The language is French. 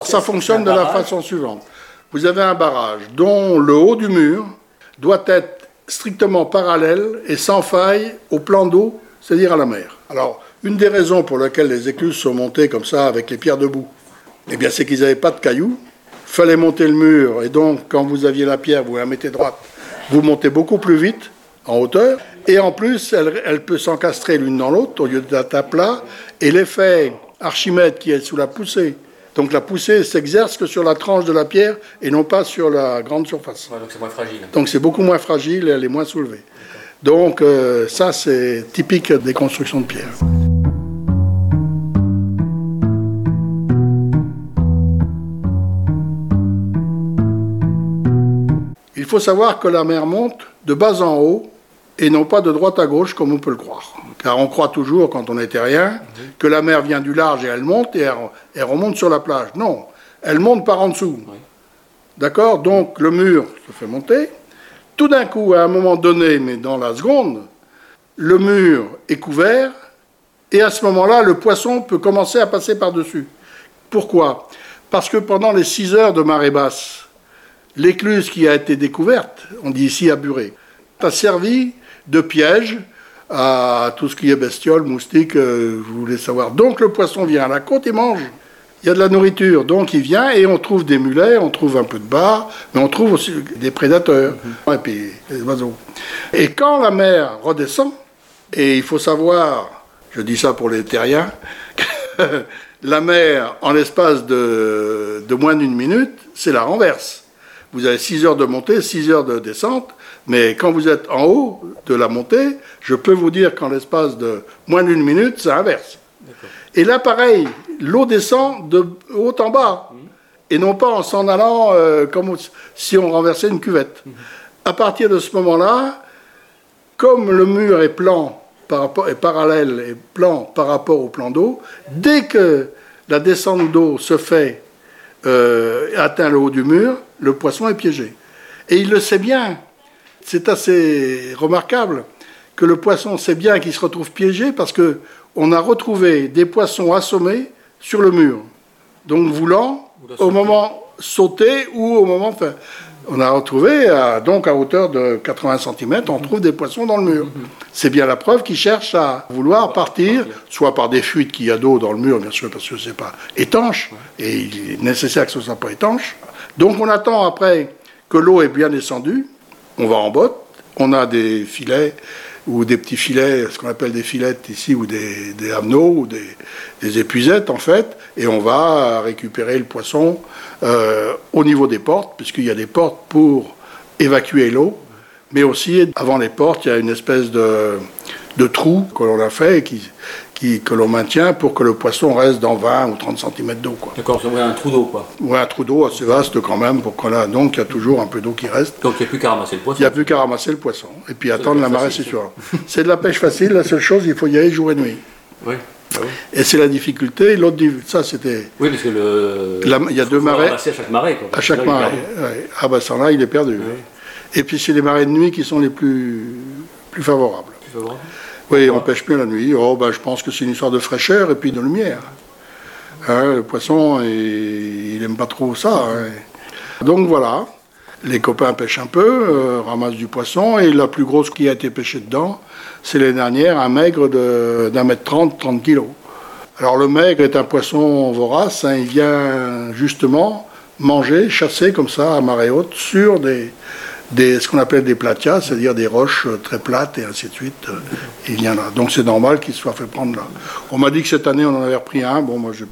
Ça fonctionne de la façon suivante. Vous avez un barrage dont le haut du mur doit être strictement parallèle et sans faille au plan d'eau, c'est-à-dire à la mer. Alors, une des raisons pour lesquelles les écluses sont montées comme ça, avec les pierres debout, eh bien, c'est qu'ils n'avaient pas de cailloux. Il fallait monter le mur, et donc, quand vous aviez la pierre, vous la mettez droite, vous montez beaucoup plus vite, en hauteur, et en plus, elle peut s'encastrer l'une dans l'autre, au lieu d'être à plat, et l'effet Archimède qui est sous la poussée, donc la poussée s'exerce que sur la tranche de la pierre, et non pas sur la grande surface. Ouais, donc c'est moins fragile. Donc c'est beaucoup moins fragile, elle est moins soulevée. Donc ça, c'est typique des constructions de pierre. Il faut savoir que la mer monte de bas en haut et non pas de droite à gauche comme on peut le croire. Car on croit toujours, quand on est terrien, que la mer vient du large et elle monte et elle remonte sur la plage. Non, elle monte par en dessous. Oui. D'accord ? Donc le mur se fait monter. Tout d'un coup, à un moment donné, mais dans la seconde, le mur est couvert et à ce moment-là, le poisson peut commencer à passer par-dessus. Pourquoi ? Parce que pendant les 6 heures de marée basse, l'écluse qui a été découverte, on dit ici aburée, a servi de piège à tout ce qui est bestioles, moustiques, vous voulez savoir. Donc le poisson vient à la côte et mange. Il y a de la nourriture, donc il vient et on trouve des mulets, on trouve un peu de bar, mais on trouve aussi des prédateurs, et puis des oiseaux. Et quand la mer redescend, et il faut savoir, je dis ça pour les terriens, la mer, en l'espace de moins d'une minute, c'est la renverse. Vous avez 6 heures de montée, 6 heures de descente, mais quand vous êtes en haut de la montée, je peux vous dire qu'en l'espace de moins d'une minute, ça inverse. D'accord. Et là, pareil, l'eau descend de haut en bas, et non pas en s'en allant comme si on renversait une cuvette. À partir de ce moment-là, comme le mur est plan, est parallèle et plan par rapport au plan d'eau, dès que la descente d'eau se fait, atteint le haut du mur, le poisson est piégé. Et il le sait bien. C'est assez remarquable que le poisson sait bien qu'il se retrouve piégé parce qu'on a retrouvé des poissons assommés sur le mur. Donc voulant, au moment sauter ou au moment... Enfin, on a retrouvé, donc à hauteur de 80 cm, on trouve des poissons dans le mur. C'est bien la preuve qu'ils cherchent à vouloir partir, soit par des fuites qu'il y a d'eau dans le mur, bien sûr, parce que ce n'est pas étanche, et il est nécessaire que ce ne soit pas étanche. Donc on attend après que l'eau est bien descendue, on va en botte, on a des filets, ou des petits filets, ce qu'on appelle des filettes ici, ou des hameneaux, ou des épuisettes en fait, et on va récupérer le poisson au niveau des portes, puisqu'il y a des portes pour évacuer l'eau, mais aussi avant les portes, il y a une espèce de trou que l'on a fait et que l'on maintient pour que le poisson reste dans 20 ou 30 cm d'eau. D'accord, c'est un trou d'eau, quoi. Oui, un trou d'eau assez vaste quand même, donc il y a toujours un peu d'eau qui reste. Donc il n'y a plus qu'à ramasser le poisson. Il n'y a plus qu'à ramasser le poisson, et puis attendre la marée, c'est sûr. C'est de la pêche facile, la seule chose, il faut y aller jour et nuit. Oui. Ah oui. Et c'est la difficulté. L'autre, ça c'était. Oui, parce que il y a 2 marées. À chaque marée, quoi. À chaque marée. Ouais. Ah ben ça là, il est perdu. Oui. Et puis c'est les marées de nuit qui sont les plus favorables. Plus favorables. Oui, on pêche mieux la nuit. Je pense que c'est une histoire de fraîcheur et puis de lumière. Le poisson, il n'aime pas trop ça. Hein. Donc voilà, les copains pêchent un peu, ramassent du poisson, et la plus grosse qui a été pêchée dedans, c'est l'année dernière, un maigre d'1 mètre 30 kilos. Alors le maigre est un poisson vorace, hein, il vient justement manger, chasser comme ça à marée haute sur ce qu'on appelle des platias, c'est-à-dire des roches très plates et ainsi de suite. Il vient là. Donc c'est normal qu'il soit fait prendre là. On m'a dit que cette année on en avait repris un. Bon, moi je